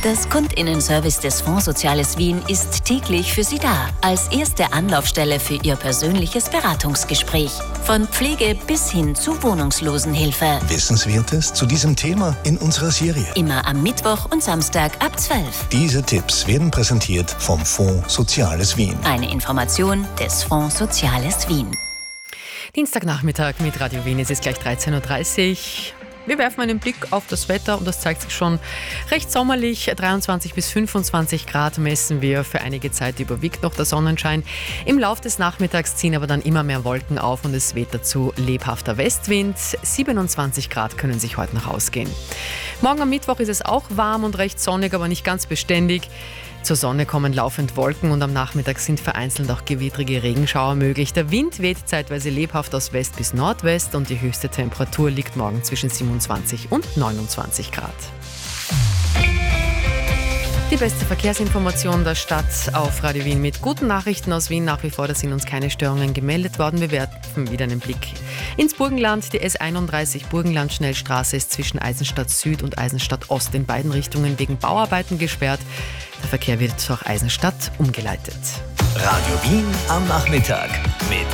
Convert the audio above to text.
Das Kundinnenservice des Fonds Soziales Wien ist täglich für Sie da, als erste Anlaufstelle für Ihr persönliches Beratungsgespräch. Von Pflege bis hin zu Wohnungslosenhilfe. Wissenswertes zu diesem Thema in unserer Serie. Immer am Mittwoch und Samstag ab 12. Diese Tipps werden präsentiert vom Fonds Soziales Wien. Eine Information des Fonds Soziales Wien. Dienstagnachmittag mit Radio Wien, es ist gleich 13.30 Uhr. Wir werfen einen Blick auf das Wetter und das zeigt sich schon recht sommerlich. 23 bis 25 Grad messen wir. Für einige Zeit überwiegt noch der Sonnenschein. Im Lauf des Nachmittags ziehen aber dann immer mehr Wolken auf und es weht dazu lebhafter Westwind. 27 Grad können sich heute noch ausgehen. Morgen am Mittwoch ist es auch warm und recht sonnig, aber nicht ganz beständig. Zur Sonne kommen laufend Wolken und am Nachmittag sind vereinzelt auch gewittrige Regenschauer möglich. Der Wind weht zeitweise lebhaft aus West bis Nordwest und die höchste Temperatur liegt morgen zwischen 27 und 29 Grad. Die beste Verkehrsinformation der Stadt auf Radio Wien mit guten Nachrichten aus Wien. Nach wie vor, da sind uns keine Störungen gemeldet worden. Wir werfen wieder einen Blick ins Burgenland. Die S31 Burgenland-Schnellstraße ist zwischen Eisenstadt Süd und Eisenstadt Ost in beiden Richtungen wegen Bauarbeiten gesperrt. Der Verkehr wird durch Eisenstadt umgeleitet. Radio Wien am Nachmittag mit